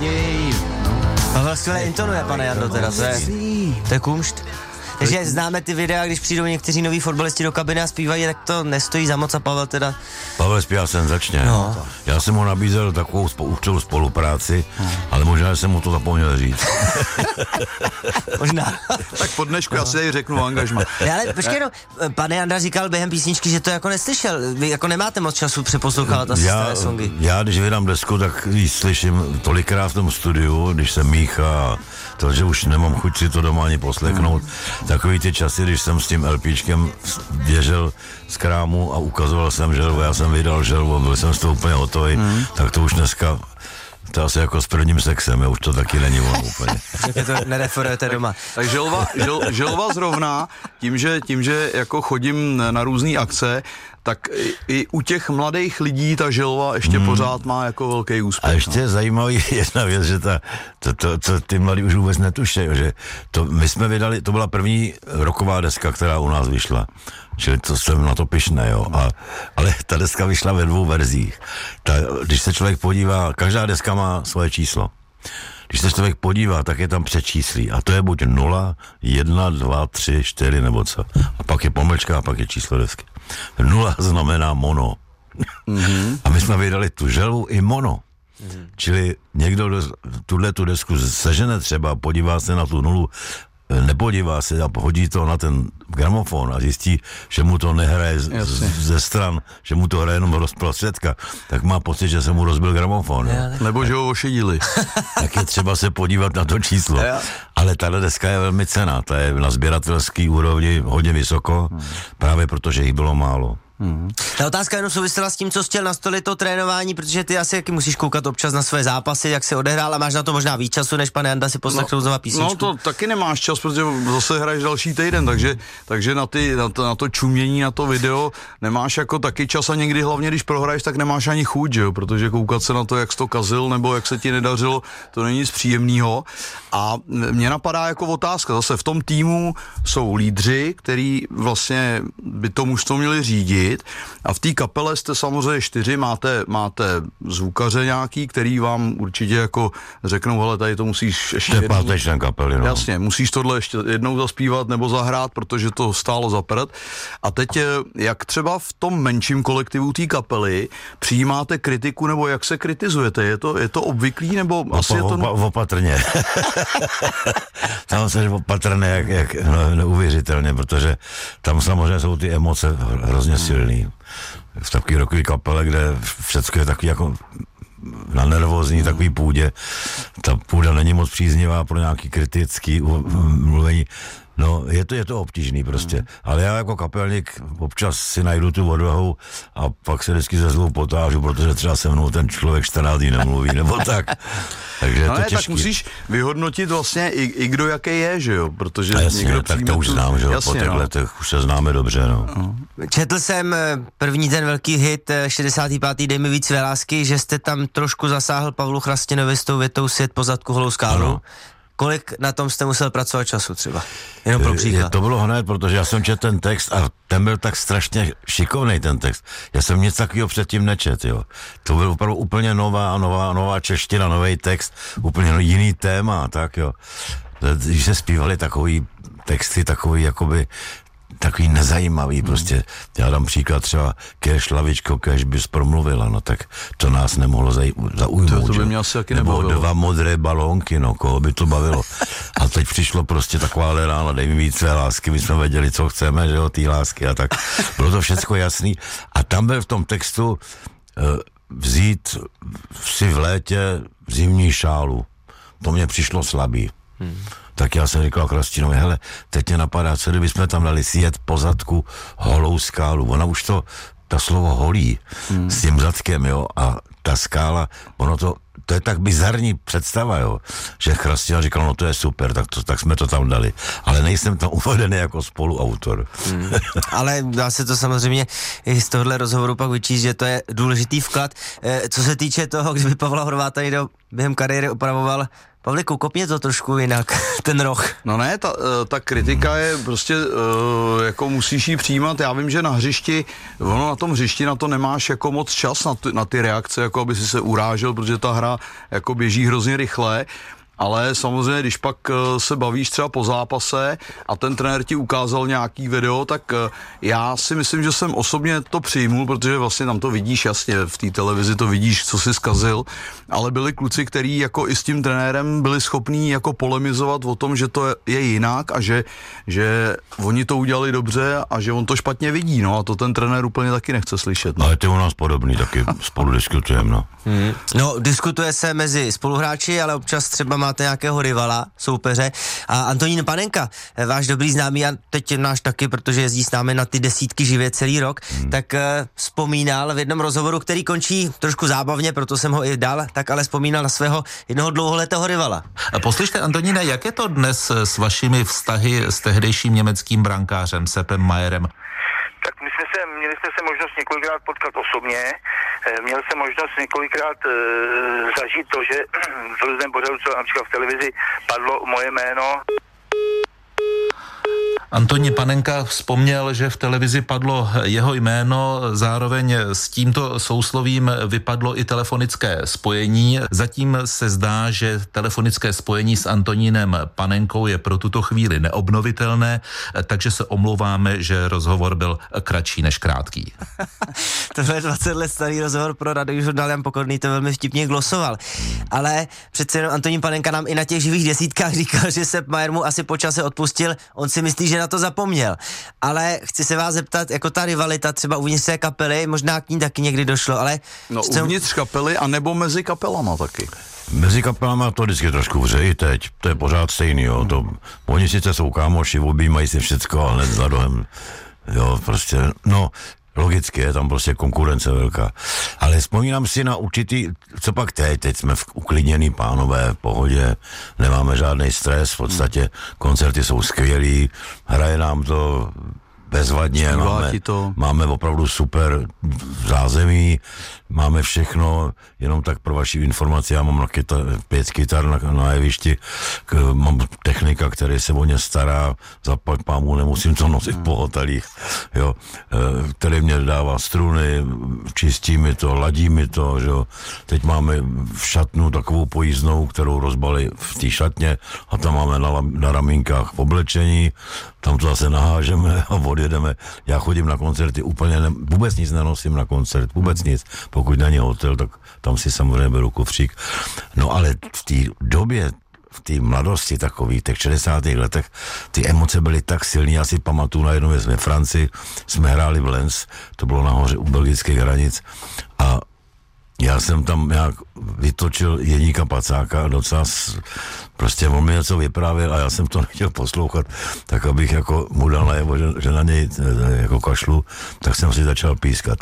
raději. Pavel skvěle intonuje, pane Jando, teda, to je kumšt. Takže známe ty videa, když přijdou někteří noví fotbalisti do kabiny a zpívají, tak to nestojí za moc a Pavel teda... Pavel zpívá senzačně. No. Já jsem mu nabízel takovou určitou spolupráci, ale možná jsem mu to zapomněl říct. Možná. Tak po dnešku já si tady řeknu angažma. Ale počkej, no, pane Janda říkal během písničky, že to jako neslyšel. Vy jako nemáte moc času přeposlouchávat asi staré songy. Já, když vydám desku, tak ji slyším tolikrát v tom studiu, když se míchá, takže už nemám chuť si to doma ani poslechnout. Takový ty časy, když jsem s tím LPčkem běžel z krámu a ukazoval jsem želvu, já jsem vydal želvu, byl jsem z toho úplně hotový, tak to už dneska, to asi jako s prvním sexem, už to taky není ono úplně. Že to nereferujete doma. Tak želva zrovna, tím, že jako chodím na různý akce, tak i u těch mladých lidí ta želva ještě pořád má jako velký úspěch. A ještě je zajímavý jedna věc, že to ty mladí už vůbec netušejí, že my jsme vydali, to byla první roková deska, která u nás vyšla. Čili to jsem na to pyšnej, jo. Ale ta deska vyšla ve 2 verzích. Když se člověk podívá, každá deska má svoje číslo. Když se člověk podívá, tak je tam přečíslí. A to je buď 0, 1, 2, 3, 4 nebo co. A pak je pomlčka a pak je číslo desky. 0 znamená mono. A my jsme vydali tu želvu i mono. Čili někdo tu desku sežene třeba, podívá se na tu nulu, nepodívá se a hodí to na ten gramofon a zjistí, že mu to nehraje ze stran, že mu to hraje jenom rozprostředka, tak má pocit, že se mu rozbil gramofon. Nebo že ho ošidili. Tak je třeba se podívat na to číslo. Ale tahle deska je velmi cenná, ta je na sběratelský úrovni hodně vysoko, právě protože jich bylo málo. Ta otázka jenom souvisela s tím, co chtěl nastolit to trénování, protože ty asi musíš koukat občas na své zápasy, jak se odehrál a máš na to možná víc času, než pan Janda si poslechnout znova písničku. No to taky nemáš čas, protože zase hraješ další týden, takže na to čumění, na to video nemáš jako taky čas a někdy hlavně, když prohraješ, tak nemáš ani chuť, že jo, protože koukat se na to, jak jsi to kazil nebo jak se ti nedařilo, to není nic příjemného. A mě napadá jako otázka, zase v tom týmu jsou lídři, který vlastně by to mužstvo měli řídit. A v té kapele jste samozřejmě 4, máte zvukaře nějaký, který vám určitě jako řeknou, hele, tady to musíš ještě to je pátečný kapely, no. Jasně, musíš tohle ještě jednou zaspívat nebo zahrát, protože to stálo za prd. A teď, jak třeba v tom menším kolektivu té kapely přijímáte kritiku, nebo jak se kritizujete? Je to obvyklý, nebo asi je to... Opatrně. Tam se opatrně, jak neuvěřitelně, protože tam samozřejmě jsou ty emoce hrozně silný. V takový rokový kapele, kde všechno je takový jako na nervózní takový půdě. Ta půda není moc příznivá pro nějaký kritický mluvení. No, je to obtížný prostě. Ale já jako kapelník občas si najdu tu odvahu a pak se vždycky ze zlou potážu, protože třeba se mnou ten člověk 14 dní nemluví, nebo tak. Takže je to těžký. Tak musíš vyhodnotit vlastně i kdo jaký je, že jo? Protože jasně, někdo tak to už znám, že jo? Po těch letech už se známe dobře, no. Četl jsem první ten velký hit 65. Dej mi víc své lásky, že jste tam trošku zasáhl Pavlu Chrastinovi s tou větou Svět po zadku holou skálu. Ano. Kolik na tom jste musel pracovat času třeba? Jenom pro příklad. To bylo hned, protože já jsem četl ten text a ten byl tak strašně šikovnej ten text. Já jsem nic takového předtím nečet, jo. To byl opravdu úplně nová čeština, nový text, úplně jiný téma, tak jo. Když se zpívali takový texty, takový nezajímavý prostě. Já dám příklad třeba Kéž lavičko, kéž bys promluvila, no tak to nás nemohlo zaujmout. To by mě asi taky nebo nebavilo. 2 modré balónky, no koho by to bavilo. A teď přišlo prostě taková rána, dej mi víc své lásky, my jsme věděli, co chceme, že jo, té lásky a tak. Bylo to všecko jasný. A tam byl v tom textu vzít si v létě zimní šálu. To mě přišlo slabý. Tak já jsem říkal Chrastinovi, hele, teď mě napadá, co kdybychom tam dali Sjet po zadku holou skálu. Ona už ta slovo holí s tím zadkem, jo, a ta skála, ono to je tak bizarní představa, jo, že Chrastina říkal, no to je super, tak jsme to tam dali. Ale nejsem tam uvedený jako spoluautor. Ale dá se to samozřejmě i z tohohle rozhovoru pak vyčíst, že to je důležitý vklad. Co se týče toho, kdyby Pavla Horváta někdo během kariéry opravoval, Pavliku, kopně to trošku jinak, ten roh. No ne, ta kritika je prostě, jako musíš ji přijímat. Já vím, že na hřišti, na tom hřišti na to nemáš jako moc čas na ty reakce, jako aby si se urážel, protože ta hra jako běží hrozně rychle. Ale samozřejmě, když pak se bavíš třeba po zápase a ten trenér ti ukázal nějaký video, tak já si myslím, že jsem osobně to přijmul, protože vlastně tam to vidíš jasně, v té televizi to vidíš, co si zkazil, ale byli kluci, kteří jako i s tím trenérem byli schopní jako polemizovat o tom, že to je jinak a že oni to udělali dobře a že on to špatně vidí, no a to ten trenér úplně taky nechce slyšet. No. Ale ty u nás podobný, taky spolu diskutujeme, no. No, diskutuje se mezi spoluhráči, ale občas třeba máte nějakého rivala, soupeře. A Antonín Panenka, váš dobrý známý a teď náš taky, protože jezdí s námi na ty desítky živě celý rok, tak vzpomínal v jednom rozhovoru, který končí trošku zábavně, proto jsem ho i dal, tak ale vzpomínal na svého jednoho dlouholetého rivala. Poslyšte, Antoníne, jak je to dnes s vašimi vztahy s tehdejším německým brankářem Seppem Mayerem? Tak měli jsme se možnost několikrát potkat osobně, měl jsem možnost několikrát zažít to, že v různém pořadu, co například v televizi padlo moje jméno. Antonín Panenka vzpomněl, že v televizi padlo jeho jméno, zároveň s tímto souslovím vypadlo i telefonické spojení. Zatím se zdá, že telefonické spojení s Antonínem Panenkou je pro tuto chvíli neobnovitelné, takže se omlouváme, že rozhovor byl kratší než krátký. Tohle je 20 let starý rozhovor pro Radiožurnál, Jan Pokorný to velmi vtipně glosoval. Ale přece jenom Antonín Panenka nám i na těch živých desítkách říkal, že Sepp Mayer mu asi po čase odpustil, on si myslí, že na to zapomněl. Ale chci se vás zeptat, jako ta rivalita třeba uvnitř té kapely, možná k ní taky někdy došlo, ale... No uvnitř kapely a nebo mezi kapelama taky. Mezi kapelama to vždycky trošku vře i teď, to je pořád stejný, jo, to, oni sice jsou kámoši, objímají si všecko, ale hned za rohem, jo, prostě, no, logicky je tam prostě konkurence velká. Ale vzpomínám si na určitý, co pak teď jsme uklidněný pánové, v pohodě, nemáme žádný stres, v podstatě koncerty jsou skvělý, hraje nám to bezvadně, máme opravdu super zázemí, máme všechno, jenom tak pro vaši informaci, já mám 5 kytar na jevišti, mám technika, který se o ně stará, zaplať pámu, nemusím to nosit po hotelích, jo, který mě dává struny, čistí mi to, ladí mi to, jo. Teď máme v šatnu takovou pojízdnou, kterou rozbali v té šatně a tam máme na ramínkách oblečení, tam to zase nahážeme a odjedeme. Já chodím na koncerty úplně, vůbec nic nenosím na koncert, vůbec nic. Pokud není hotel, tak tam si samozřejmě beru kufřík. No ale v té době, v té mladosti takových, těch 60. letech, ty emoce byly tak silný, já si pamatuju na jednu věc, ve Francii jsme hráli v Lens, to bylo nahoře u belgických hranic a já jsem tam nějak vytočil Jeníka Pacáka a docela prostě on mi něco vyprávěl a já jsem to nechtěl poslouchat, tak abych jako mu dal najevo, že na něj jako kašlu, tak jsem si začal pískat.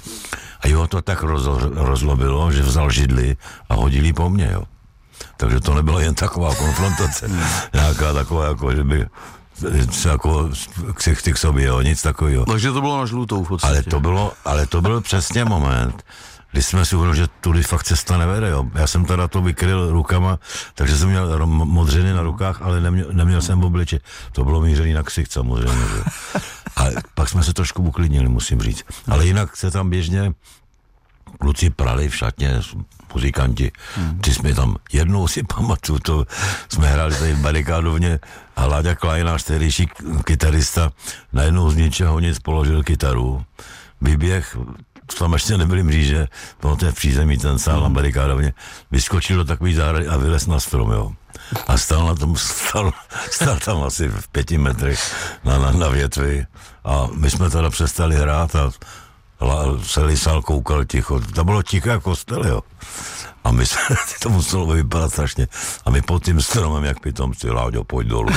A jo, to tak rozlobilo, že vzal židli a hodili po mně, jo. Takže to nebyla jen taková konfrontace, nějaká taková, jako, že by se jako ksichty k sobě, jo, nic takového. Takže to bylo na žlutou v podstatě. Ale to byl přesně moment, kdy jsme si uvědomili, že tudy fakt cesta nevede, jo. Já jsem teda to vykryl rukama, takže jsem měl modřiny na rukách, ale neměl jsem obličej. To bylo mířený na ksicht samozřejmě, že. A pak jsme se trošku uklidnili, musím říct. Ale jinak se tam běžně kluci prali v šatně, muzikanti. Ty jsme tam jednou si pamatuju, to jsme hráli tady v barikádovně a Láďa Klajnář, tehdejší kytarista, najednou z ničeho nic položil kytaru, vyběh, tam ještě nebyly mříže, bylo to v přízemí ten sál na barikádovně, vyskočil do takový zahrady a vylez na strom, jo. A stál tam asi v 5 metrech na větvi a my jsme teda přestali hrát a celý sál koukal ticho. To bylo ticho jako kostel, jo. A my se to muselo vypadat strašně. A my pod tím stromem, jak pitomci, Láďo, pojď dolů.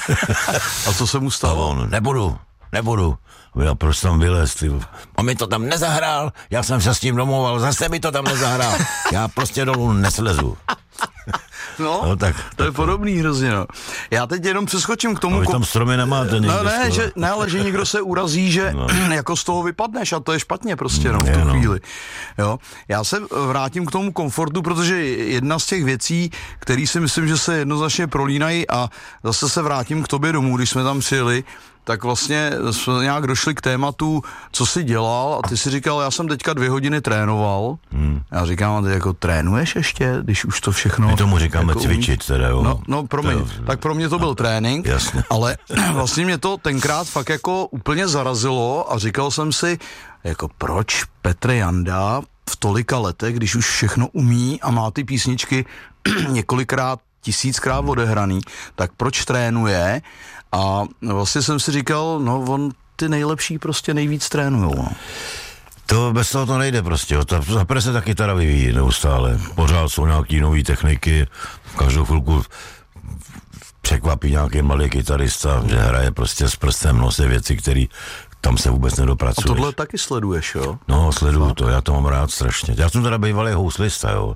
A co se mu stalo? A on, nebudu. A proč tam vylez? A mi to tam nezahrál, já jsem se s tím domluval, zase mi to tam nezahrál. Já prostě dolů neslezu. No, tak, to je podobný hrozně, no. Já teď jenom přeskočím k tomu... Vy tam stromy nemáte někde. Ne, ale že někdo se urazí, že jako z toho vypadneš a to je špatně prostě, v tu chvíli. Jo. Já se vrátím k tomu komfortu, protože jedna z těch věcí, které si myslím, že se jednoznačně prolínají a zase se vrátím k tobě domů, když jsme tam přijeli, tak vlastně jsme nějak došli k tématu, co jsi dělal a ty si říkal, já jsem teďka 2 hodiny trénoval. Já říkám, a ty jako trénuješ ještě, když už to všechno... My tomu říkáme jako cvičit teda, jo. No promiň, tak pro mě to byl trénink, jasně. Ale vlastně mě to tenkrát fakt jako úplně zarazilo a říkal jsem si, jako proč Petr Janda v tolika letech, když už všechno umí a má ty písničky několikrát, 1000krát odehraný, tak proč trénuje? A vlastně jsem si říkal, no on ty nejlepší prostě nejvíc trénujou. No. To bez toho to nejde prostě, zaprvé se ta kytara vyvíjí neustále, pořád jsou nějaký nový techniky, každou chvilku překvapí nějaký malý kytarista, že hraje prostě s prstem v nose věci, které tam se vůbec nedopracuješ. A tohle taky sleduješ, jo? No, sleduju to, já to mám rád strašně. Já jsem teda bývalý houslista, jo.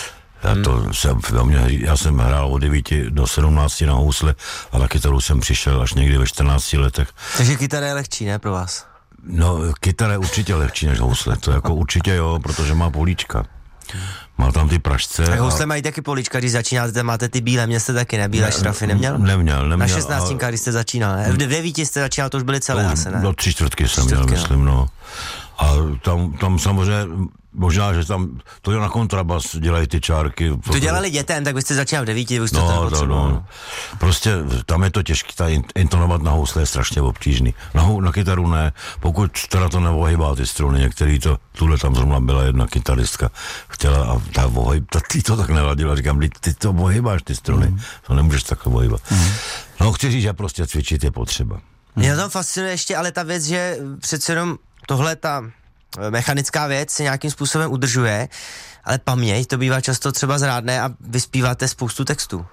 Já jsem hrál od 9 do 17 na housle a na kytaru jsem přišel až někdy ve 14 letech. Takže kytara je lehčí, ne, pro vás? No, kytara je určitě lehčí než housle, to jako určitě jo, protože má políčka. Má tam ty pražce. A housle mají taky políčka, když začínáte, máte ty bílé, měl jste taky, ne? Bílé šrafy neměl? Neměl. Na 16, když jste začínal, ne? V 9 jste začínal, to už byly celé asi, ne? Do 3/4 jsem měl, myslím, no. A tam samozřejmě, možná, že tam, to je na kontrabas, dělají ty čárky. To dělali dětem, tak byste začínal v 9, vy jste to potřeboval. No. Prostě tam je to těžké, intonovat na housle je strašně obtížný. Na kytaru ne, pokud teda to neohybá ty struny, některý to, tuhle tam zrovna byla jedna kytaristka, chtěla a ty to tak neladila, říkám, ty to ohybáš ty struny, to nemůžeš takhle ohybat. No chci říct, že prostě cvičit je potřeba. Mě tam fascinuje ještě ale ta věc, že přece jenom tohle ta mechanická věc se nějakým způsobem udržuje, ale paměť to bývá často třeba zrádné a vy zpíváte spoustu textů.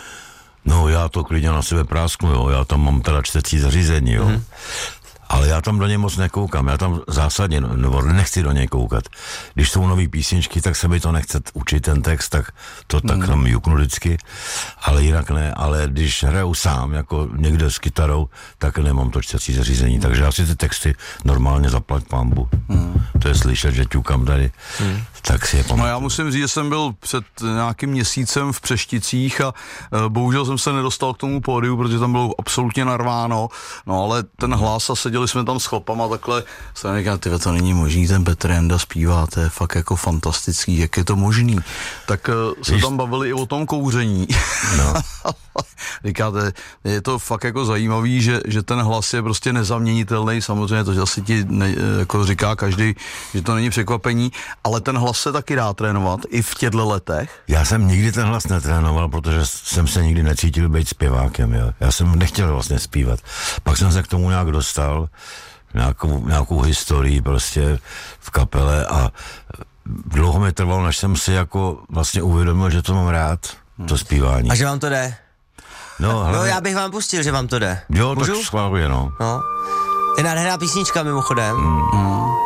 No já to klidně na sebe prásknu, jo, já tam mám teda čtecí zařízení, jo. Ale já tam do něj moc nekoukám, já tam zásadně, nebo nechci do něj koukat. Když jsou nový písničky, tak se mi to nechce učit ten text, tak to tak tam juknu vždycky, ale jinak ne, ale když hraju sám, jako někde s kytarou, tak nemám to čtecí zařízení, takže já si ty texty normálně zaplať pambu. To je slyšet, že ťukám tady, tak si je pamatuju. No já musím říct, že jsem byl před nějakým měsícem v Přešticích a bohužel jsem se nedostal k tomu pódiu, protože tam bylo absolutně narváno, no ale ten hlas a seděli jsme tam s chlapama takhle, jsem říkal, tyhle, to není možný, ten Petr Janda zpívá, to je fakt jako fantastický, jak je to možný. Tak se tam bavili i o tom kouření. No. Říkáte, je to fakt jako zajímavý, že ten hlas je prostě nezaměnitelný, samozřejmě to asi ti jako říká každý, že to není překvapení, ale ten hlas se taky dá trénovat i v těchto letech. Já jsem nikdy ten hlas netrénoval, protože jsem se nikdy necítil být zpěvákem, jo. Já jsem nechtěl vlastně zpívat. Pak jsem se k tomu nějak dostal, nějakou historii prostě v kapele a dlouho mi trvalo, než jsem si jako vlastně uvědomil, že to mám rád, to zpívání. A že vám to jde? No, já bych vám pustil, že vám to jde. Jo, můžu? tak schválně, no. Je nádherná písnička mimochodem.